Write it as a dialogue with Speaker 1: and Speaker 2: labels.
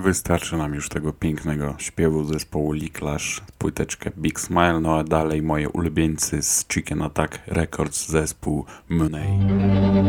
Speaker 1: Wystarczy nam już tego pięknego śpiewu zespołu Liklash, płyteczkę Big Smile, no a dalej moje ulubieńcy z Chicken Attack Records, zespół Monet.